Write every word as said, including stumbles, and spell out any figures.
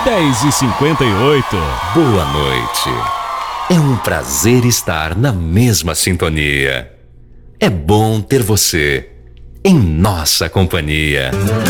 dez e cinquenta e oito. Boa noite. É um prazer estar na mesma sintonia. É bom ter você em nossa companhia.